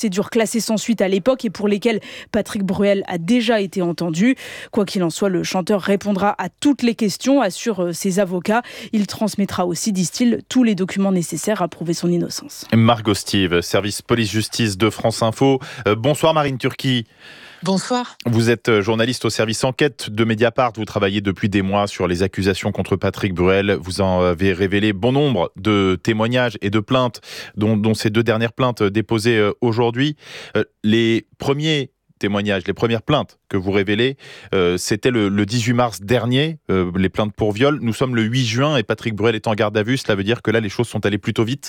procédures classées sans suite à l'époque et pour lesquelles Patrick Bruel a déjà été entendu. Quoi qu'il en soit, le chanteur répondra à toutes les questions, assurent ses avocats. Il transmettra aussi, disent-ils, tous les documents nécessaires à prouver son innocence. Margot Steve, service police-justice de France Info. Bonsoir Marine Turki. Bonsoir. Vous êtes journaliste au service enquête de Mediapart. Vous travaillez depuis des mois sur les accusations contre Patrick Bruel. Vous en avez révélé bon nombre de témoignages et de plaintes, dont ces 2 dernières plaintes déposées aujourd'hui. Les premiers témoignages, les premières plaintes que vous révélez, c'était le 18 mars dernier, les plaintes pour viol. Nous sommes le 8 juin et Patrick Bruel est en garde à vue. Cela veut dire que là, les choses sont allées plutôt vite ?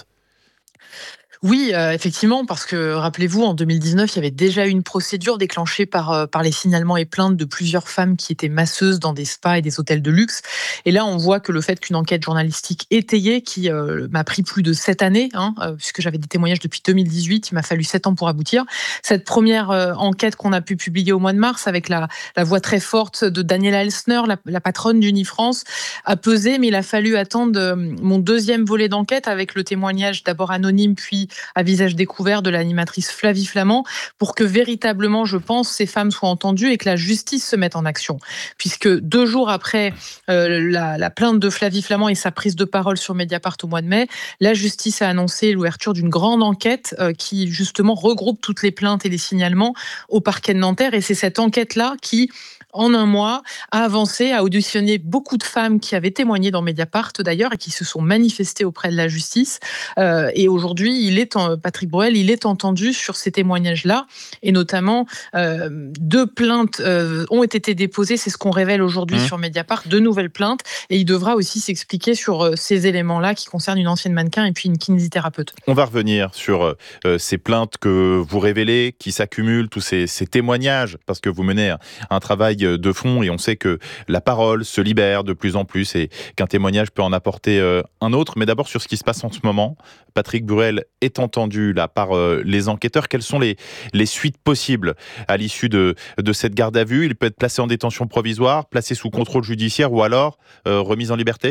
Oui, effectivement, parce que rappelez-vous, en 2019, il y avait déjà eu une procédure déclenchée par les signalements et plaintes de plusieurs femmes qui étaient masseuses dans des spas et des hôtels de luxe. Et là, on voit que le fait qu'une enquête journalistique étayée, qui m'a pris plus de 7 années, puisque j'avais des témoignages depuis 2018, il m'a fallu 7 ans pour aboutir. Cette première enquête qu'on a pu publier au mois de mars, avec la voix très forte de Daniela Elsner, la patronne d'Unifrance, a pesé, mais il a fallu attendre mon deuxième volet d'enquête, avec le témoignage d'abord anonyme, puis à visage découvert de l'animatrice Flavie Flament, pour que véritablement, je pense, ces femmes soient entendues et que la justice se mette en action. Puisque 2 jours après la plainte de Flavie Flament et sa prise de parole sur Mediapart au mois de mai, la justice a annoncé l'ouverture d'une grande enquête qui justement regroupe toutes les plaintes et les signalements au parquet de Nanterre. Et c'est cette enquête-là qui, en un mois, a avancé, a auditionné beaucoup de femmes qui avaient témoigné dans Mediapart d'ailleurs et qui se sont manifestées auprès de la justice. Et aujourd'hui, Patrick Bruel, il est entendu sur ces témoignages-là. Et notamment, 2 plaintes ont été déposées, c'est ce qu'on révèle aujourd'hui sur Mediapart, 2 nouvelles plaintes. Et il devra aussi s'expliquer sur ces éléments-là qui concernent une ancienne mannequin et puis une kinésithérapeute. On va revenir sur ces plaintes que vous révélez, qui s'accumulent, tous ces témoignages, parce que vous menez un travail de fond et on sait que la parole se libère de plus en plus et qu'un témoignage peut en apporter un autre. Mais d'abord sur ce qui se passe en ce moment, Patrick Bruel est entendu là par les enquêteurs. Quelles sont les suites possibles à l'issue de cette garde à vue ? Il peut être placé en détention provisoire, placé sous contrôle judiciaire ou alors remis en liberté ?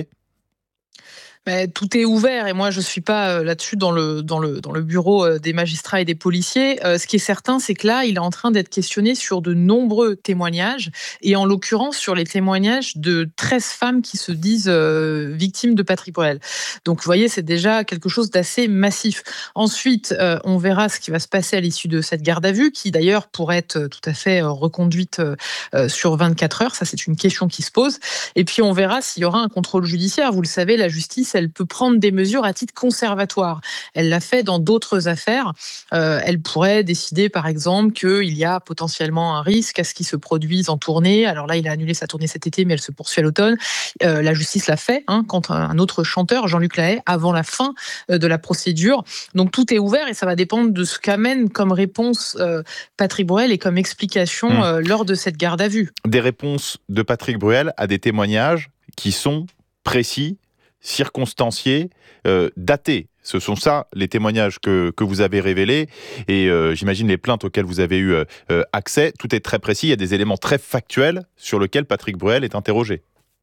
Mais tout est ouvert et moi je suis pas là-dessus dans le bureau des magistrats et des policiers. Ce qui est certain, c'est que là, il est en train d'être questionné sur de nombreux témoignages et en l'occurrence sur les témoignages de 13 femmes qui se disent victimes de Patrick Bruel. Donc vous voyez, c'est déjà quelque chose d'assez massif. Ensuite, on verra ce qui va se passer à l'issue de cette garde à vue, qui d'ailleurs pourrait être tout à fait reconduite sur 24 heures. Ça, c'est une question qui se pose. Et puis on verra s'il y aura un contrôle judiciaire. Vous le savez, la justice, elle peut prendre des mesures à titre conservatoire. Elle l'a fait dans d'autres affaires. Elle pourrait décider, par exemple, qu'il y a potentiellement un risque à ce qu'il se produise en tournée. Alors là, il a annulé sa tournée cet été, mais elle se poursuit à l'automne. La justice l'a fait contre un autre chanteur, Jean-Luc Lahaye, avant la fin de la procédure. Donc tout est ouvert et ça va dépendre de ce qu'amène comme réponse Patrick Bruel et comme explication lors de cette garde à vue. Des réponses de Patrick Bruel à des témoignages qui sont précis, circonstanciés, datés. Ce sont ça les témoignages que vous avez révélés et j'imagine les plaintes auxquelles vous avez eu accès. Tout est très précis, il y a des éléments très factuels sur lesquels Patrick Bruel est interrogé.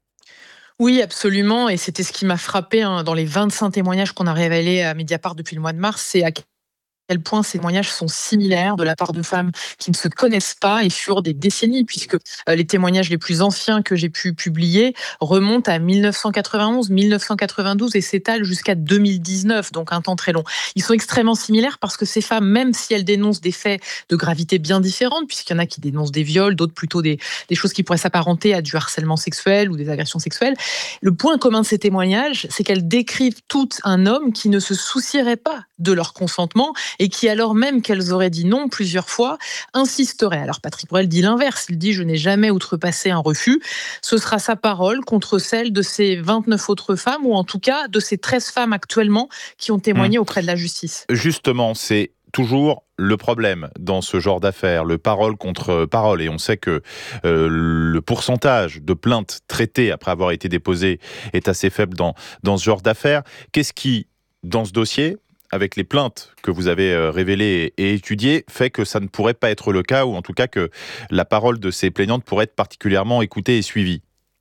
Oui, absolument. Et c'était ce qui m'a frappé dans les 25 témoignages qu'on a révélés à Mediapart depuis le mois de mars. C'est à quel point ces témoignages sont similaires de la part de femmes qui ne se connaissent pas et sur des décennies, puisque les témoignages les plus anciens que j'ai pu publier remontent à 1991, 1992 et s'étalent jusqu'à 2019, donc un temps très long. Ils sont extrêmement similaires parce que ces femmes, même si elles dénoncent des faits de gravité bien différentes, puisqu'il y en a qui dénoncent des viols, d'autres plutôt des choses qui pourraient s'apparenter à du harcèlement sexuel ou des agressions sexuelles, le point commun de ces témoignages, c'est qu'elles décrivent toutes un homme qui ne se soucierait pas de leur consentement et qui, alors même qu'elles auraient dit non plusieurs fois, insisterait. Alors Patrick Bruel dit l'inverse, il dit « je n'ai jamais outrepassé un refus ». Ce sera sa parole contre celle de ces 29 autres femmes, ou en tout cas de ces 13 femmes actuellement qui ont témoigné auprès de la justice. Justement, c'est toujours le problème dans ce genre d'affaires, le parole contre parole. Et on sait que le pourcentage de plaintes traitées après avoir été déposées est assez faible dans ce genre d'affaires. Qu'est-ce qui, dans ce dossier, avec les plaintes que vous avez révélées et étudiées, fait que ça ne pourrait pas être le cas, ou en tout cas que la parole de ces plaignantes pourrait être particulièrement écoutée et suivie?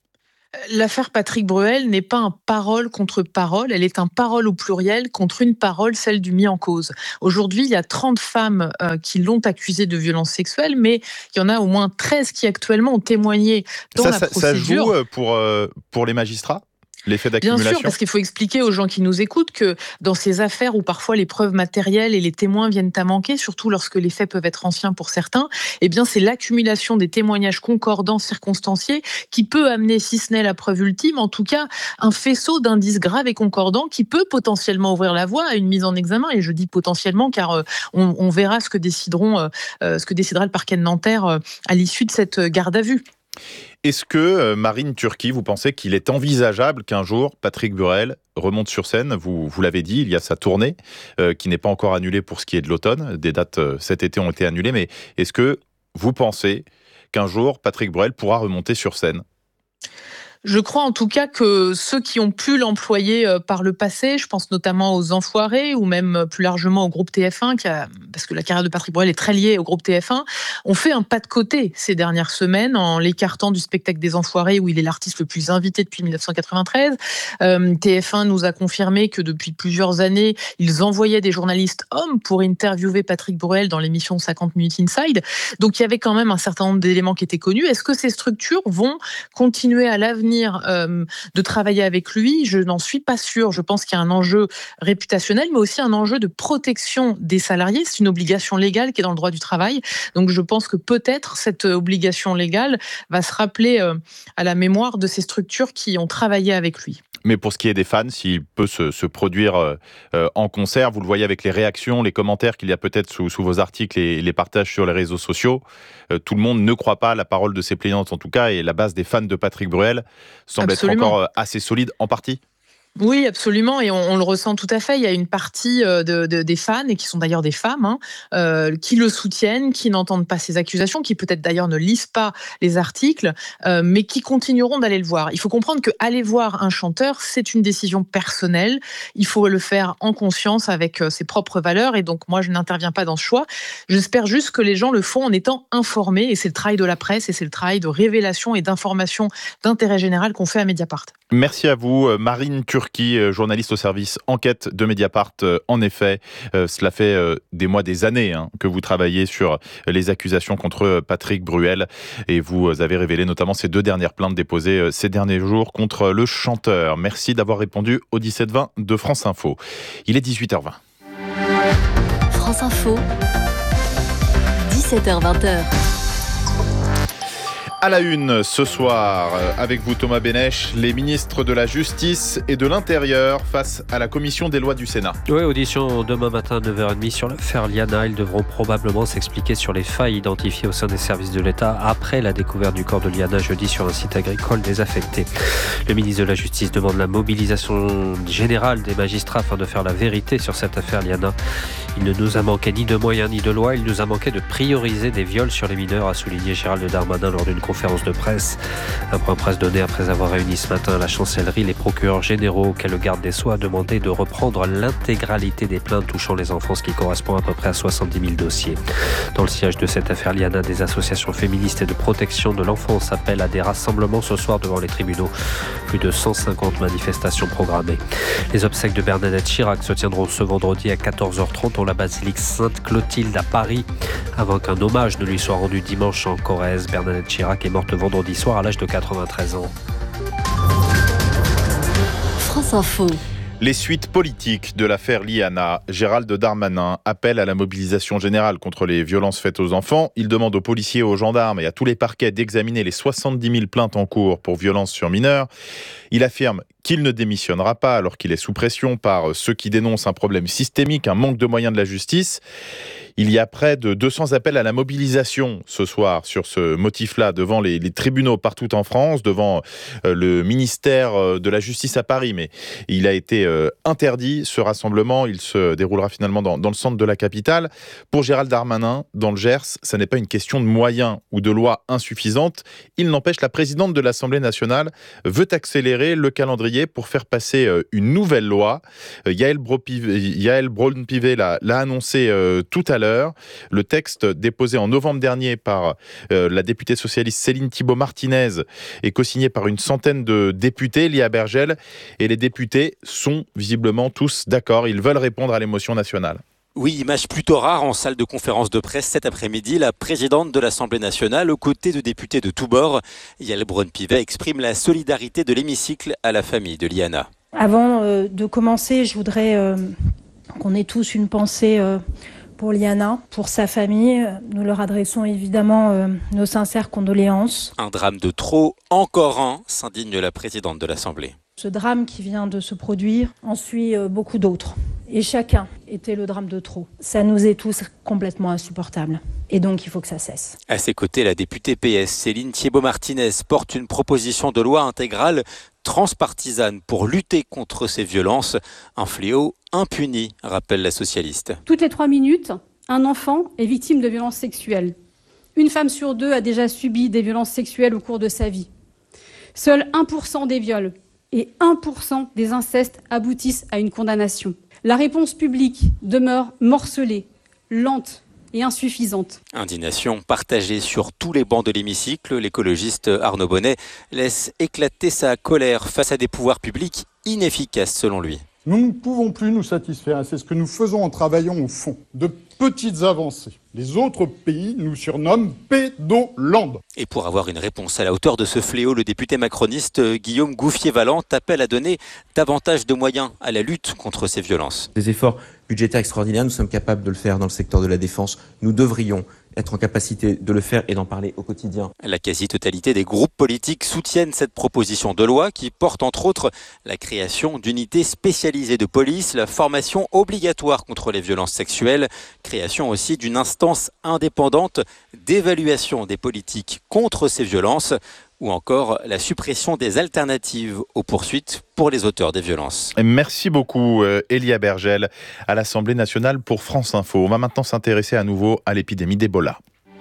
L'affaire Patrick Bruel n'est pas un parole contre parole, elle est un parole au pluriel contre une parole, celle du mis en cause. Aujourd'hui, il y a 30 femmes qui l'ont accusé de violences sexuelles, mais il y en a au moins 13 qui actuellement ont témoigné dans la procédure. Ça joue pour les magistrats ? L'effet d'accumulation. Bien sûr, parce qu'il faut expliquer aux gens qui nous écoutent que dans ces affaires où parfois les preuves matérielles et les témoins viennent à manquer, surtout lorsque les faits peuvent être anciens pour certains, eh bien c'est l'accumulation des témoignages concordants, circonstanciés, qui peut amener, si ce n'est la preuve ultime, en tout cas un faisceau d'indices graves et concordants qui peut potentiellement ouvrir la voie à une mise en examen. Et je dis potentiellement car on verra ce que décidera le parquet de Nanterre à l'issue de cette garde à vue. Est-ce que, Marine Turki, vous pensez qu'il est envisageable qu'un jour, Patrick Bruel remonte sur scène ? Vous l'avez dit, il y a sa tournée qui n'est pas encore annulée pour ce qui est de l'automne. Des dates cet été ont été annulées. Mais est-ce que vous pensez qu'un jour, Patrick Bruel pourra remonter sur scène ? Je crois en tout cas que ceux qui ont pu l'employer par le passé, je pense notamment aux Enfoirés ou même plus largement au groupe TF1, parce que la carrière de Patrick Bruel est très liée au groupe TF1, ont fait un pas de côté ces dernières semaines en l'écartant du spectacle des Enfoirés où il est l'artiste le plus invité depuis 1993. TF1 nous a confirmé que depuis plusieurs années, ils envoyaient des journalistes hommes pour interviewer Patrick Bruel dans l'émission 50 Minutes Inside. Donc il y avait quand même un certain nombre d'éléments qui étaient connus. Est-ce que ces structures vont continuer à l'avenir de travailler avec lui? Je n'en suis pas sûre. Je pense qu'il y a un enjeu réputationnel, mais aussi un enjeu de protection des salariés. C'est une obligation légale qui est dans le droit du travail. Donc je pense que peut-être cette obligation légale va se rappeler à la mémoire de ces structures qui ont travaillé avec lui. Mais pour ce qui est des fans, s'il peut se produire en concert, vous le voyez avec les réactions, les commentaires qu'il y a peut-être sous vos articles et les partages sur les réseaux sociaux, tout le monde ne croit pas à la parole de ses plaignantes en tout cas, et la base des fans de Patrick Bruel semble Absolument. être encore assez solide en partie. Oui, absolument, et on le ressent tout à fait. Il y a une partie des fans, et qui sont d'ailleurs des femmes, qui le soutiennent, qui n'entendent pas ces accusations, qui peut-être d'ailleurs ne lisent pas les articles, mais qui continueront d'aller le voir. Il faut comprendre que aller voir un chanteur, c'est une décision personnelle. Il faut le faire en conscience avec ses propres valeurs, et donc moi, je n'interviens pas dans ce choix. J'espère juste que les gens le font en étant informés, et c'est le travail de la presse, et c'est le travail de révélation et d'information d'intérêt général qu'on fait à Mediapart. Merci à vous, Marine Turki, journaliste au service enquête de Mediapart. En effet, cela fait des mois, des années que vous travaillez sur les accusations contre Patrick Bruel et vous avez révélé notamment ces 2 dernières plaintes déposées ces derniers jours contre le chanteur. Merci d'avoir répondu au 17-20 de France Info. Il est 18h20. France Info, 17h-20h. À la une ce soir, avec vous Thomas Bénèche, les ministres de la Justice et de l'Intérieur face à la commission des lois du Sénat. Oui, audition demain matin à 9h30 sur l'affaire Liana. Ils devront probablement s'expliquer sur les failles identifiées au sein des services de l'État après la découverte du corps de Liana jeudi sur un site agricole désaffecté. Le ministre de la Justice demande la mobilisation générale des magistrats afin de faire la vérité sur cette affaire Liana. Il ne nous a manqué ni de moyens ni de loi, il nous a manqué de prioriser des viols sur les mineurs, a souligné Gérald Darmanin lors d'une conférence de presse. Un point presse donné après avoir réuni ce matin à la chancellerie les procureurs généraux auxquels le garde des Sceaux a demandé de reprendre l'intégralité des plaintes touchant les enfants, ce qui correspond à peu près à 70 000 dossiers. Dans le siège de cette affaire Liana, des associations féministes et de protection de l'enfance appellent à des rassemblements ce soir devant les tribunaux. Plus de 150 manifestations programmées. Les obsèques de Bernadette Chirac se tiendront ce vendredi à 14h30 dans la basilique Sainte-Clotilde à Paris, avant qu'un hommage ne lui soit rendu dimanche en Corrèze. Bernadette Chirac est morte vendredi soir à l'âge de 93 ans. France Info. Les suites politiques de l'affaire Liana, Gérald Darmanin appelle à la mobilisation générale contre les violences faites aux enfants. Il demande aux policiers, aux gendarmes et à tous les parquets d'examiner les 70 000 plaintes en cours pour violences sur mineurs. Il affirme qu'il ne démissionnera pas alors qu'il est sous pression par ceux qui dénoncent un problème systémique, un manque de moyens de la justice. Il y a près de 200 appels à la mobilisation ce soir sur ce motif-là devant les tribunaux partout en France, devant le ministère de la Justice à Paris. Mais il a été interdit ce rassemblement. Il se déroulera finalement dans le centre de la capitale. Pour Gérald Darmanin, dans le Gers, ça n'est pas une question de moyens ou de lois insuffisantes. Il n'empêche, la présidente de l'Assemblée nationale veut accélérer le calendrier février pour faire passer une nouvelle loi. Yael Braun-Pivet l'a annoncé tout à l'heure. Le texte déposé en novembre dernier par la députée socialiste Céline Thibault-Martinez est co-signé par une centaine de députés, Lia Bergel, et les députés sont visiblement tous d'accord. Ils veulent répondre à l'émotion nationale. Oui, image plutôt rare en salle de conférence de presse cet après-midi. La présidente de l'Assemblée nationale, aux côtés de députés de tous bords, Yael Braun-Pivet, exprime la solidarité de l'hémicycle à la famille de Liana. Avant de commencer, je voudrais qu'on ait tous une pensée pour Liana, pour sa famille. Nous leur adressons évidemment nos sincères condoléances. Un drame de trop, encore un, s'indigne la présidente de l'Assemblée. Ce drame qui vient de se produire en suit beaucoup d'autres. Et chacun était le drame de trop. Ça nous est tous complètement insupportable. Et donc, il faut que ça cesse. À ses côtés, la députée PS Céline Thibault-Martinez porte une proposition de loi intégrale transpartisane pour lutter contre ces violences. Un fléau impuni, rappelle la socialiste. Toutes les 3 minutes, un enfant est victime de violences sexuelles. Une femme sur 2 a déjà subi des violences sexuelles au cours de sa vie. Seul 1% des viols et 1% des incestes aboutissent à une condamnation. La réponse publique demeure morcelée, lente et insuffisante. Indignation partagée sur tous les bancs de l'hémicycle. L'écologiste Arnaud Bonnet laisse éclater sa colère face à des pouvoirs publics inefficaces selon lui. Nous ne pouvons plus nous satisfaire, et c'est ce que nous faisons en travaillant au fond, de petites avancées. Les autres pays nous surnomment Pédoland. Et pour avoir une réponse à la hauteur de ce fléau, le député macroniste Guillaume Gouffier-Valente appelle à donner davantage de moyens à la lutte contre ces violences. Des efforts budgétaires extraordinaires, nous sommes capables de le faire dans le secteur de la défense. Nous devrions être en capacité de le faire et d'en parler au quotidien. La quasi-totalité des groupes politiques soutiennent cette proposition de loi qui porte entre autres la création d'unités spécialisées de police, la formation obligatoire contre les violences sexuelles, création aussi d'une instance indépendante d'évaluation des politiques contre ces violences ou encore la suppression des alternatives aux poursuites pour les auteurs des violences. Merci beaucoup Lia Bergel à l'Assemblée nationale pour France Info. On va maintenant s'intéresser à nouveau à l'épidémie d'Ebola,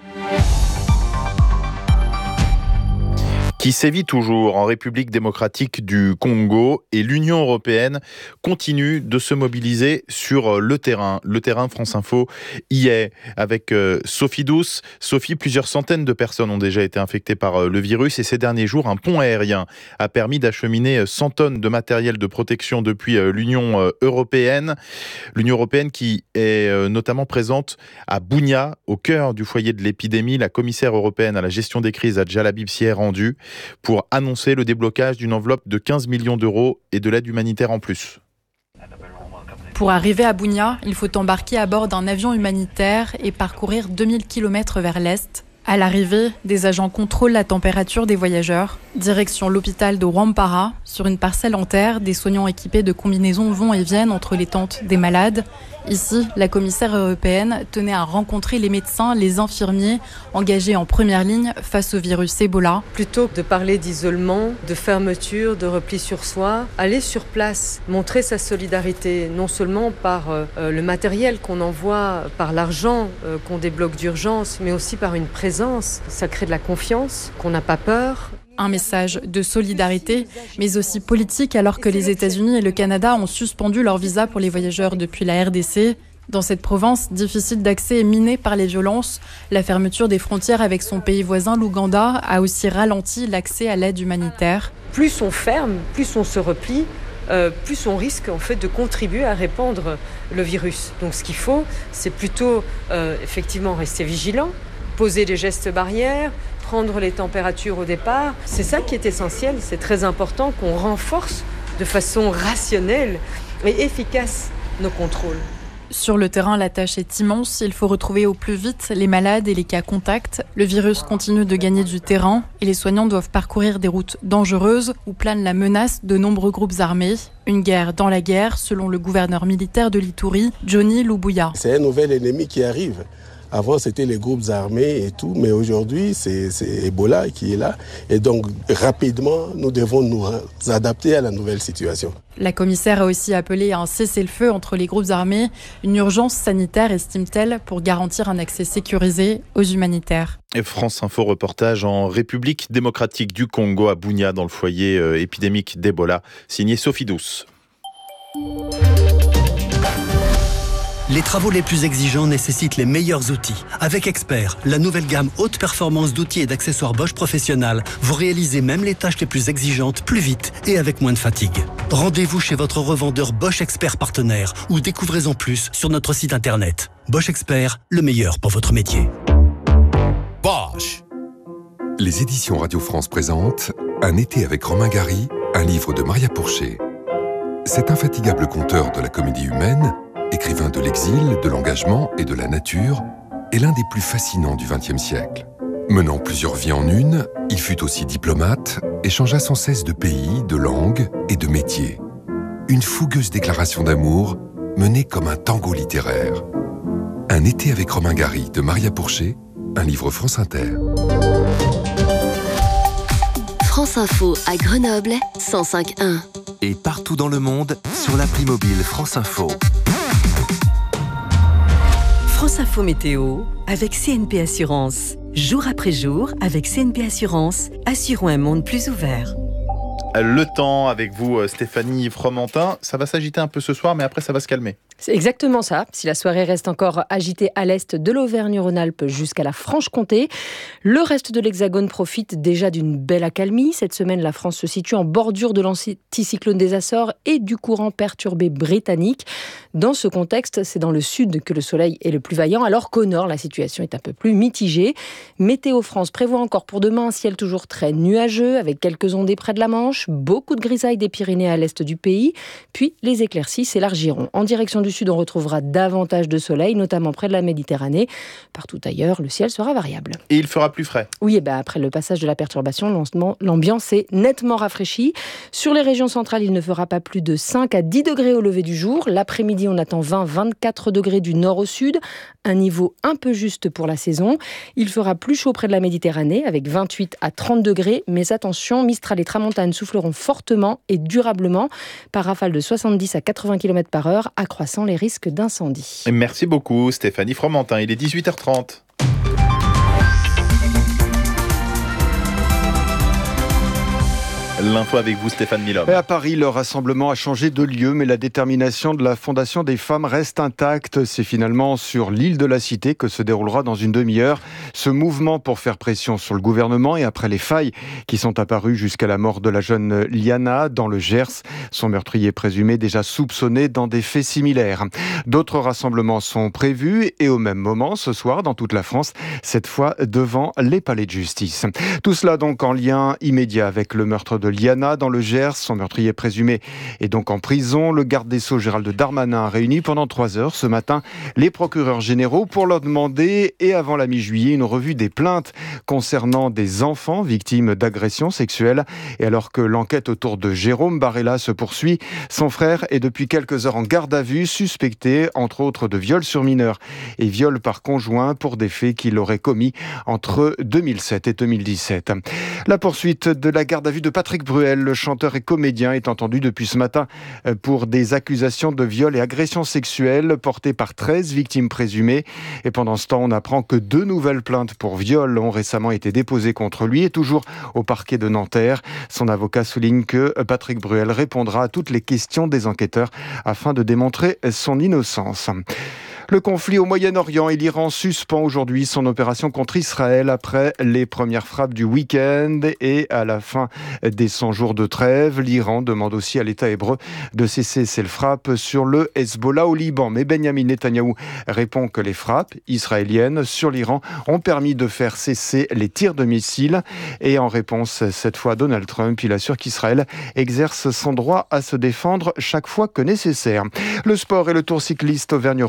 qui sévit toujours en République démocratique du Congo, et l'Union européenne continue de se mobiliser sur le terrain. Le terrain, France Info y est avec Sophie Douce. Sophie, plusieurs centaines de personnes ont déjà été infectées par le virus, et ces derniers jours, un pont aérien a permis d'acheminer 100 tonnes de matériel de protection depuis l'Union européenne. L'Union européenne qui est notamment présente à Bunia, au cœur du foyer de l'épidémie. La commissaire européenne à la gestion des crises, Adjala Bibsi, est rendue pour annoncer le déblocage d'une enveloppe de 15 millions d'euros et de l'aide humanitaire en plus. Pour arriver à Bunia, il faut embarquer à bord d'un avion humanitaire et parcourir 2000 km vers l'est. À l'arrivée, des agents contrôlent la température des voyageurs. Direction l'hôpital de Rwampara. Sur une parcelle en terre, des soignants équipés de combinaisons vont et viennent entre les tentes des malades. Ici, la commissaire européenne tenait à rencontrer les médecins, les infirmiers engagés en première ligne face au virus Ebola. Plutôt que de parler d'isolement, de fermeture, de repli sur soi, aller sur place, montrer sa solidarité, non seulement par le matériel qu'on envoie, par l'argent qu'on débloque d'urgence, mais aussi par une présence. Ça crée de la confiance, qu'on n'a pas peur. Un message de solidarité, mais aussi politique, alors que les États-Unis et le Canada ont suspendu leur visa pour les voyageurs depuis la RDC. Dans cette province, difficile d'accès et minée par les violences, la fermeture des frontières avec son pays voisin, l'Ouganda, a aussi ralenti l'accès à l'aide humanitaire. Plus on ferme, plus on se replie, plus on risque en fait de contribuer à répandre le virus. Donc ce qu'il faut, c'est plutôt effectivement rester vigilant, poser des gestes barrières, prendre les températures au départ. C'est ça qui est essentiel, c'est très important qu'on renforce de façon rationnelle et efficace nos contrôles. Sur le terrain, la tâche est immense. Il faut retrouver au plus vite les malades et les cas contacts. Le virus continue de gagner du terrain et les soignants doivent parcourir des routes dangereuses où plane la menace de nombreux groupes armés. Une guerre dans la guerre, selon le gouverneur militaire de l'Ituri, Johnny Lubuya. C'est un nouvel ennemi qui arrive. Avant, c'était les groupes armés et tout, mais aujourd'hui, c'est Ebola qui est là. Et donc, rapidement, nous devons nous adapter à la nouvelle situation. La commissaire a aussi appelé à un cessez-le-feu entre les groupes armés, une urgence sanitaire, estime-t-elle, pour garantir un accès sécurisé aux humanitaires. Et France Info reportage en République démocratique du Congo à Bunia dans le foyer épidémique d'Ebola, signé Sophie Douce. Les travaux les plus exigeants nécessitent les meilleurs outils. Avec Expert, la nouvelle gamme haute performance d'outils et d'accessoires Bosch Professionnal, vous réalisez même les tâches les plus exigeantes plus vite et avec moins de fatigue. Rendez-vous chez votre revendeur Bosch Expert partenaire ou découvrez-en plus sur notre site internet. Bosch Expert, le meilleur pour votre métier. Bosch. Les éditions Radio France présentent Un été avec Romain Gary, un livre de Maria Pourchet. Cet infatigable conteur de la comédie humaine, écrivain de l'exil, de l'engagement et de la nature, est l'un des plus fascinants du XXe siècle. Menant plusieurs vies en une, il fut aussi diplomate et changea sans cesse de pays, de langue et de métier. Une fougueuse déclaration d'amour menée comme un tango littéraire. Un été avec Romain Gary de Maria Pourchet, un livre France Inter. France Info à Grenoble, 105.1. Et partout dans le monde, sur l'appli mobile France Info. France Info Météo avec CNP Assurance. Jour après jour, avec CNP Assurance, assurons un monde plus ouvert. Le temps avec vous, Stéphanie Fromentin. Ça va s'agiter un peu ce soir, mais après ça va se calmer. C'est exactement ça. Si la soirée reste encore agitée à l'est de l'Auvergne-Rhône-Alpes jusqu'à la Franche-Comté, le reste de l'Hexagone profite déjà d'une belle accalmie. Cette semaine, la France se situe en bordure de l'anticyclone des Açores et du courant perturbé britannique. Dans ce contexte, c'est dans le sud que le soleil est le plus vaillant, alors qu'au nord, la situation est un peu plus mitigée. Météo France prévoit encore pour demain un ciel toujours très nuageux, avec quelques ondées près de la Manche, beaucoup de grisailles des Pyrénées à l'est du pays, puis les éclaircies s'élargiront. En direction du sud, on retrouvera davantage de soleil, notamment près de la Méditerranée. Partout ailleurs, le ciel sera variable. Et il fera plus frais. Oui, et après le passage de la perturbation, l'ambiance est nettement rafraîchie. Sur les régions centrales, il ne fera pas plus de 5 à 10 degrés au lever du jour. L'après-midi, on attend 20-24 degrés du nord au sud, un niveau un peu juste pour la saison. Il fera plus chaud près de la Méditerranée, avec 28 à 30 degrés. Mais attention, Mistral et Tramontane souffleront fortement et durablement par rafale de 70 à 80 km/h, accroissant les risques d'incendie. Merci beaucoup Stéphanie Fromentin, il est 18h30. L'info avec vous, Stéphane Milhomme. Et à Paris, le rassemblement a changé de lieu, mais la détermination de la Fondation des femmes reste intacte. C'est finalement sur l'île de la Cité que se déroulera dans une demi-heure ce mouvement pour faire pression sur le gouvernement et après les failles qui sont apparues jusqu'à la mort de la jeune Liana dans le Gers, son meurtrier présumé déjà soupçonné dans des faits similaires. D'autres rassemblements sont prévus et au même moment ce soir dans toute la France, cette fois devant les palais de justice. Tout cela donc en lien immédiat avec le meurtre de Liana dans le Gers. Son meurtrier présumé est donc en prison. Le garde des Sceaux Gérald Darmanin a réuni pendant 3 heures ce matin les procureurs généraux pour leur demander, et avant la mi-juillet, une revue des plaintes concernant des enfants victimes d'agressions sexuelles. Et alors que l'enquête autour de Jérôme Barella se poursuit, son frère est depuis quelques heures en garde à vue, suspecté entre autres de viol sur mineur et viol par conjoint pour des faits qu'il aurait commis entre 2007 et 2017. La poursuite de la garde à vue de Patrick Bruel, le chanteur et comédien, est entendu depuis ce matin pour des accusations de viol et agressions sexuelles portées par 13 victimes présumées. Et pendant ce temps, on apprend que 2 nouvelles plaintes pour viol ont récemment été déposées contre lui et toujours au parquet de Nanterre. Son avocat souligne que Patrick Bruel répondra à toutes les questions des enquêteurs afin de démontrer son innocence. Le conflit au Moyen-Orient et l'Iran suspend aujourd'hui son opération contre Israël après les premières frappes du week-end et à la fin des 100 jours de trêve. L'Iran demande aussi à l'État hébreu de cesser ses frappes sur le Hezbollah au Liban. Mais Benyamin Netanyahou répond que les frappes israéliennes sur l'Iran ont permis de faire cesser les tirs de missiles. Et en réponse, cette fois, Donald Trump, il assure qu'Israël exerce son droit à se défendre chaque fois que nécessaire. Le sport et le Tour cycliste Auvergne-Rhône-Alpes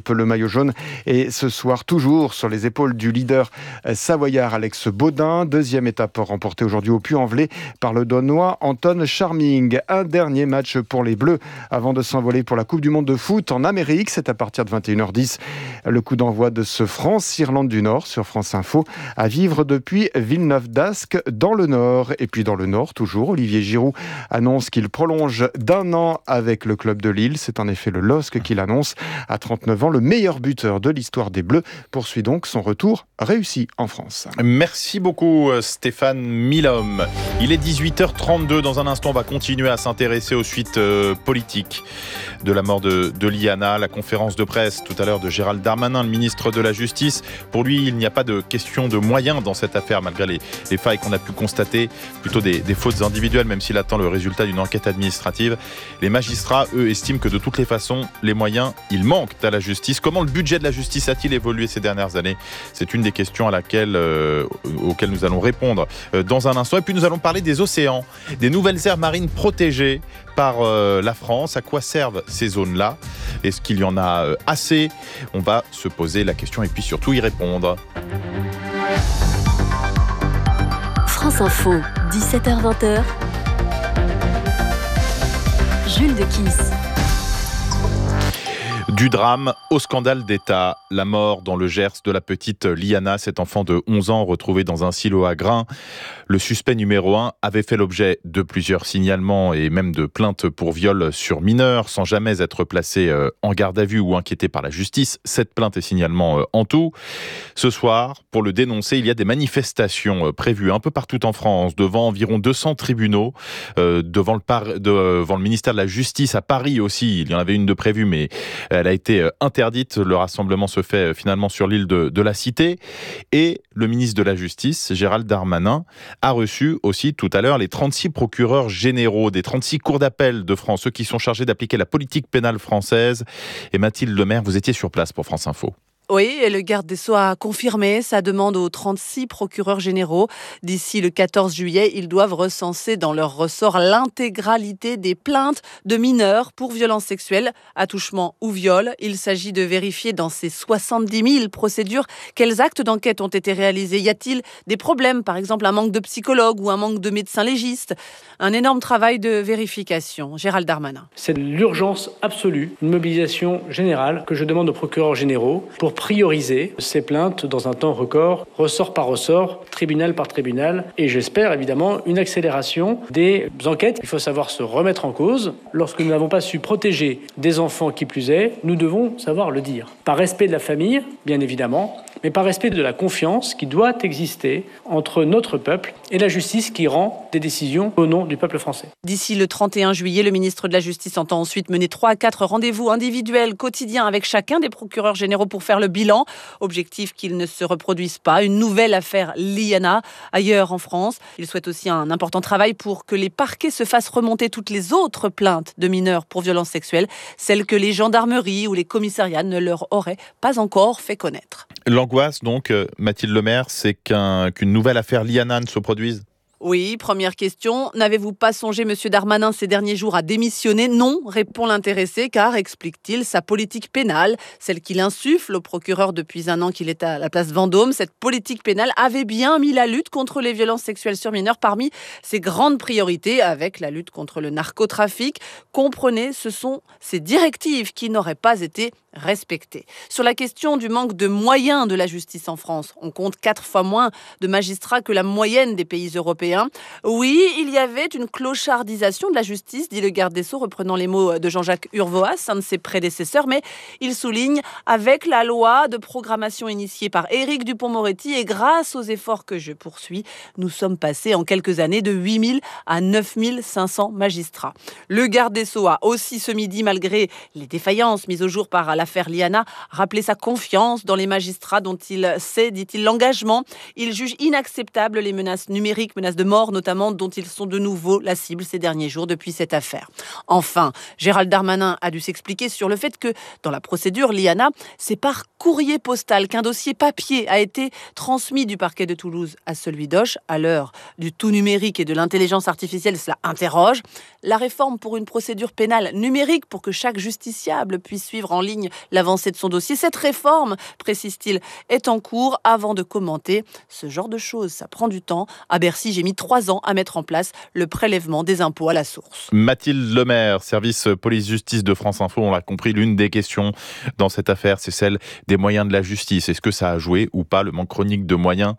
équipe, le maillot jaune. Et ce soir, toujours sur les épaules du leader savoyard Alex Baudin. Deuxième étape remportée aujourd'hui au Puy-en-Velay par le Danois Anton Charming. Un dernier match pour les Bleus avant de s'envoler pour la Coupe du Monde de foot en Amérique. C'est à partir de 21h10. Le coup d'envoi de ce France-Irlande du Nord sur France Info à vivre depuis Villeneuve-d'Ascq dans le Nord. Et puis dans le Nord, toujours, Olivier Giroud annonce qu'il prolonge d'1 an avec le club de Lille. C'est en effet le LOSC qui l'annonce. À 39 ans, le meilleur buteur de l'histoire des Bleus poursuit donc son retour réussi en France. Merci beaucoup Stéphane Milhomme. Il est 18h32. Dans un instant, on va continuer à s'intéresser aux suites politiques de la mort de Liana. La conférence de presse tout à l'heure de Gérald Darmanin, le ministre de la Justice. Pour lui, il n'y a pas de question de moyens dans cette affaire, malgré les failles qu'on a pu constater, plutôt des fautes individuelles, même s'il attend le résultat d'une enquête administrative. Les magistrats, eux, estiment que de toutes les façons, les moyens, ils manquent à la justice. Comment le budget de la justice a-t-il évolué ces dernières années ? C'est une des questions auxquelles nous allons répondre dans un instant. Et puis nous allons parler des océans, des nouvelles aires marines protégées par la France. À quoi servent ces zones-là ? Est-ce qu'il y en a assez ? On va se poser la question et puis surtout y répondre. France Info, 17h-20h. Jules Dequisse. Du drame au scandale d'État, la mort dans le Gers de la petite Liana, cet enfant de 11 ans retrouvé dans un silo à grains. Le suspect numéro 1 avait fait l'objet de plusieurs signalements et même de plaintes pour viol sur mineurs, sans jamais être placé en garde à vue ou inquiété par la justice. 7 plaintes et signalements en tout. Ce soir, pour le dénoncer, il y a des manifestations prévues un peu partout en France, devant environ 200 tribunaux, devant le ministère de la Justice à Paris aussi. Il y en avait une de prévue, mais elle a été interdite. Le rassemblement se fait finalement sur l'île de la Cité. Et le ministre de la Justice, Gérald Darmanin, a reçu aussi tout à l'heure les 36 procureurs généraux des 36 cours d'appel de France, ceux qui sont chargés d'appliquer la politique pénale française. Et Mathilde Lemaire, vous étiez sur place pour France Info. Oui, et le garde des Sceaux a confirmé sa demande aux 36 procureurs généraux. D'ici le 14 juillet, ils doivent recenser dans leur ressort l'intégralité des plaintes de mineurs pour violences sexuelles, attouchement ou viol. Il s'agit de vérifier dans ces 70 000 procédures quels actes d'enquête ont été réalisés. Y a-t-il des problèmes, par exemple un manque de psychologues ou un manque de médecins légistes ? Un énorme travail de vérification. Gérald Darmanin. C'est l'urgence absolue, une mobilisation générale que je demande aux procureurs généraux pour prioriser ces plaintes dans un temps record, ressort par ressort, tribunal par tribunal, et j'espère évidemment une accélération des enquêtes. Il faut savoir se remettre en cause. Lorsque nous n'avons pas su protéger des enfants qui plus est, nous devons savoir le dire. Par respect de la famille, bien évidemment, mais par respect de la confiance qui doit exister entre notre peuple et la justice qui rend des décisions au nom du peuple français. D'ici le 31 juillet, le ministre de la Justice entend ensuite mener 3 à 4 rendez-vous individuels quotidiens avec chacun des procureurs généraux pour faire le bilan. Objectif qu'il ne se reproduise pas une nouvelle affaire Liana ailleurs en France. Il souhaite aussi un important travail pour que les parquets se fassent remonter toutes les autres plaintes de mineurs pour violences sexuelles, celles que les gendarmeries ou les commissariats ne leur auraient pas encore fait connaître. L'angoisse donc, Mathilde Lemaire, c'est qu'une nouvelle affaire Liana ne se produise ? Oui, première question. N'avez-vous pas songé, monsieur Darmanin, ces derniers jours à démissionner ? Non, répond l'intéressé, car, explique-t-il, sa politique pénale, celle qu'il insuffle au procureur depuis 1 an qu'il est à la place Vendôme, cette politique pénale avait bien mis la lutte contre les violences sexuelles sur mineurs parmi ses grandes priorités, avec la lutte contre le narcotrafic. Comprenez, ce sont ces directives qui n'auraient pas été respectées. Sur la question du manque de moyens de la justice en France, on compte 4 fois moins de magistrats que la moyenne des pays européens. Oui, il y avait une clochardisation de la justice, dit le garde des Sceaux, reprenant les mots de Jean-Jacques Urvoas, un de ses prédécesseurs, mais il souligne, avec la loi de programmation initiée par Éric Dupond-Moretti et grâce aux efforts que je poursuis, nous sommes passés en quelques années de 8 000 à 9 500 magistrats. Le garde des Sceaux a aussi ce midi, malgré les défaillances mises au jour par l'affaire Liana, rappelé sa confiance dans les magistrats dont il sait, dit-il, l'engagement. Il juge inacceptable les menaces numériques, menaces de mort notamment, dont ils sont de nouveau la cible ces derniers jours depuis cette affaire. Enfin, Gérald Darmanin a dû s'expliquer sur le fait que dans la procédure, Liana, c'est par courrier postal qu'un dossier papier a été transmis du parquet de Toulouse à celui d'Auch. À l'heure du tout numérique et de l'intelligence artificielle, cela interroge. La réforme pour une procédure pénale numérique pour que chaque justiciable puisse suivre en ligne l'avancée de son dossier, cette réforme, précise-t-il, est en cours. Avant de commenter ce genre de choses, ça prend du temps. À Bercy, j'ai mis 3 ans à mettre en place le prélèvement des impôts à la source. Mathilde Lemaire, service police-justice de France Info, on l'a compris, l'une des questions dans cette affaire, c'est celle des moyens de la justice. Est-ce que ça a joué ou pas, le manque chronique de moyens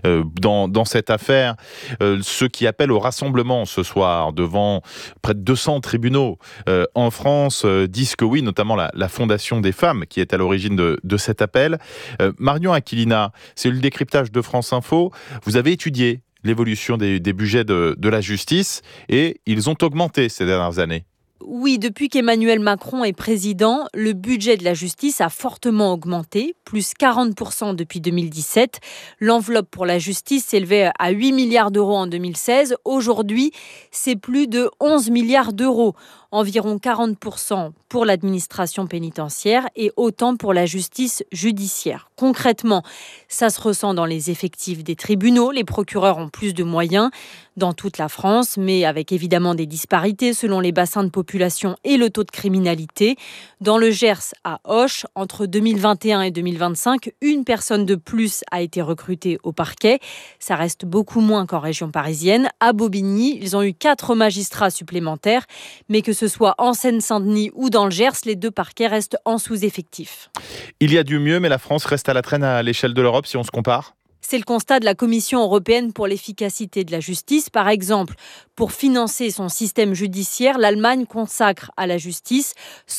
dans cette affaire? Ceux qui appellent au rassemblement ce soir devant près de 200 tribunaux en France disent que oui, notamment la Fondation des femmes qui est à l'origine de cet appel. Marion Aquilina, c'est le décryptage de France Info. Vous avez étudié l'évolution des budgets de la justice et ils ont augmenté ces dernières années. Oui, depuis qu'Emmanuel Macron est président, le budget de la justice a fortement augmenté, plus 40% depuis 2017. L'enveloppe pour la justice s'élevait à 8 milliards d'euros en 2016. Aujourd'hui, c'est plus de 11 milliards d'euros. Environ 40% pour l'administration pénitentiaire et autant pour la justice judiciaire. Concrètement, ça se ressent dans les effectifs des tribunaux. Les procureurs ont plus de moyens dans toute la France, mais avec évidemment des disparités selon les bassins de population et le taux de criminalité. Dans le Gers, à Auch, entre 2021 et 2025, une personne de plus a été recrutée au parquet. Ça reste beaucoup moins qu'en région parisienne. À Bobigny, ils ont eu 4 magistrats supplémentaires, mais que ce soit en Seine-Saint-Denis ou dans le Gers, les 2 parquets restent en sous-effectif. Il y a du mieux, mais la France reste à la traîne à l'échelle de l'Europe si on se compare. C'est le constat de la Commission européenne pour l'efficacité de la justice. Par exemple, pour financer son système judiciaire, l'Allemagne consacre à la justice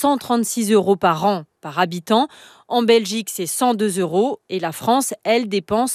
136 € par an par habitant. En Belgique, c'est 102 € et la France, elle, dépense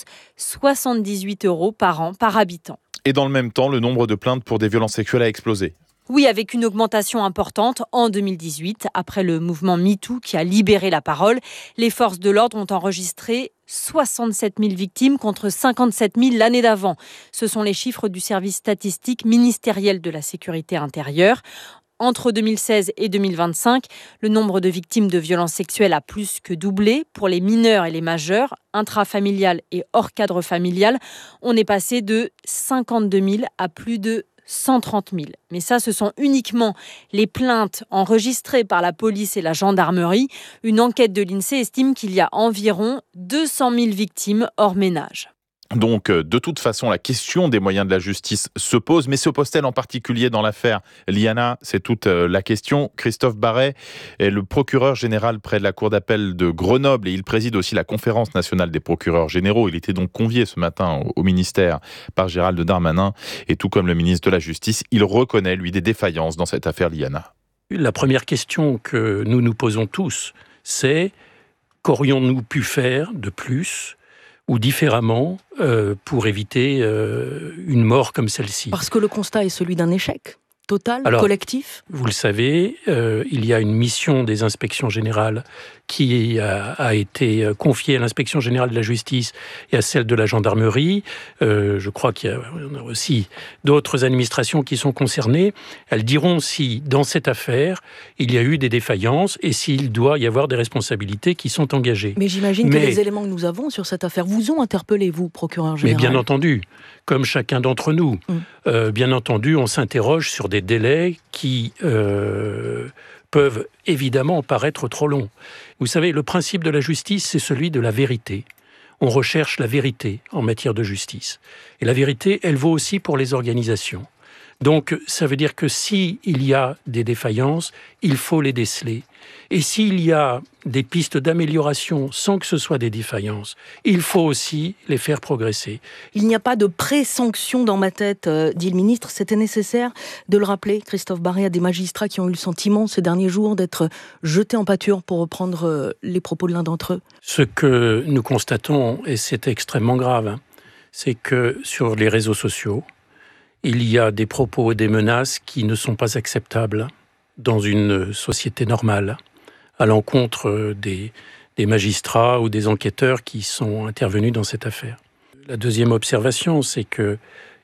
78 € par an par habitant. Et dans le même temps, le nombre de plaintes pour des violences sexuelles a explosé. Oui, avec une augmentation importante en 2018, après le mouvement MeToo qui a libéré la parole. Les forces de l'ordre ont enregistré 67 000 victimes contre 57 000 l'année d'avant. Ce sont les chiffres du service statistique ministériel de la sécurité intérieure. Entre 2016 et 2025, le nombre de victimes de violences sexuelles a plus que doublé. Pour les mineurs et les majeurs, intrafamiliales et hors cadre familial, on est passé de 52 000 à plus de 130 000. Mais ça, ce sont uniquement les plaintes enregistrées par la police et la gendarmerie. Une enquête de l'INSEE estime qu'il y a environ 200 000 victimes hors ménage. Donc, de toute façon, la question des moyens de la justice se pose, mais se pose-t-elle en particulier dans l'affaire Liana? C'est toute la question. Christophe Barret est le procureur général près de la Cour d'appel de Grenoble et il préside aussi la Conférence nationale des procureurs généraux. Il était donc convié ce matin au ministère par Gérald Darmanin et tout comme le ministre de la Justice, il reconnaît, lui, des défaillances dans cette affaire Liana. La première question que nous nous posons tous, c'est qu'aurions-nous pu faire de plus ou différemment pour éviter une mort comme celle-ci. Parce que le constat est celui d'un échec total, collectif. Vous le savez, il y a une mission des inspections générales qui a été confiée à l'inspection générale de la justice et à celle de la gendarmerie. Je crois qu'il y a aussi d'autres administrations qui sont concernées. Elles diront si, dans cette affaire, il y a eu des défaillances et s'il doit y avoir des responsabilités qui sont engagées. Mais j'imagine que les éléments que nous avons sur cette affaire vous ont interpellé, vous, procureur général. Mais bien entendu, comme chacun d'entre nous. Bien entendu, on s'interroge sur des délais qui peuvent évidemment paraître trop longs. Vous savez, le principe de la justice, c'est celui de la vérité. On recherche la vérité en matière de justice. Et la vérité, elle vaut aussi pour les organisations. Donc, ça veut dire que s'il y a des défaillances, il faut les déceler. Et s'il y a des pistes d'amélioration sans que ce soit des défaillances, il faut aussi les faire progresser. Il n'y a pas de pré-sanction dans ma tête, dit le ministre. C'était nécessaire de le rappeler, Christophe Barret, à des magistrats qui ont eu le sentiment ces derniers jours d'être jetés en pâture, pour reprendre les propos de l'un d'entre eux. Ce que nous constatons, et c'est extrêmement grave, c'est que sur les réseaux sociaux, il y a des propos et des menaces qui ne sont pas acceptables dans une société normale, à l'encontre des magistrats ou des enquêteurs qui sont intervenus dans cette affaire. La deuxième observation, c'est que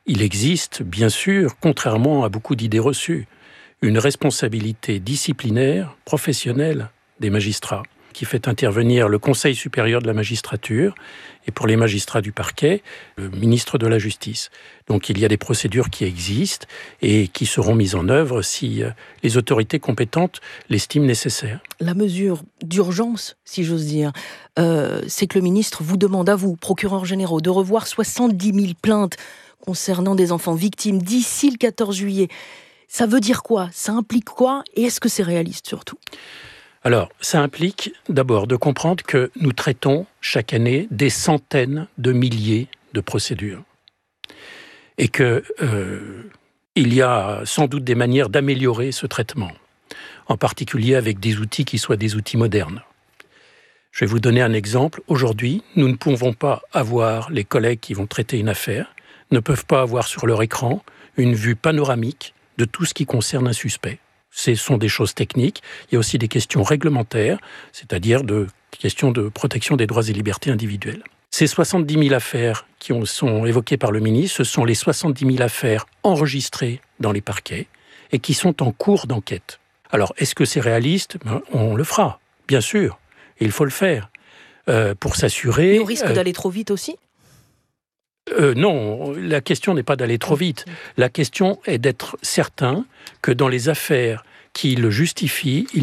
il existe, bien sûr, contrairement à beaucoup d'idées reçues, une responsabilité disciplinaire, professionnelle des magistrats, qui fait intervenir le Conseil supérieur de la magistrature et pour les magistrats du parquet, le ministre de la Justice. Donc il y a des procédures qui existent et qui seront mises en œuvre si les autorités compétentes l'estiment nécessaire. La mesure d'urgence, si j'ose dire, c'est que le ministre vous demande à vous, procureurs généraux, de revoir 70 000 plaintes concernant des enfants victimes d'ici le 14 juillet. Ça veut dire quoi ? Ça implique quoi ? Et est-ce que c'est réaliste surtout ? Alors, ça implique d'abord de comprendre que nous traitons chaque année des centaines de milliers de procédures. Et que il y a sans doute des manières d'améliorer ce traitement, en particulier avec des outils qui soient des outils modernes. Je vais vous donner un exemple. Aujourd'hui, nous ne pouvons pas avoir, les collègues qui vont traiter une affaire, ne peuvent pas avoir sur leur écran une vue panoramique de tout ce qui concerne un suspect. Ce sont des choses techniques. Il y a aussi des questions réglementaires, c'est-à-dire de questions de protection des droits et libertés individuelles. Ces 70 000 affaires qui sont évoquées par le ministre, ce sont les 70 000 affaires enregistrées dans les parquets et qui sont en cours d'enquête. Alors, est-ce que c'est réaliste ? On le fera, bien sûr. Et il faut le faire pour s'assurer... Mais on risque d'aller trop vite aussi ? Non, la question n'est pas d'aller trop vite. La question est d'être certain que dans les affaires qui le justifient,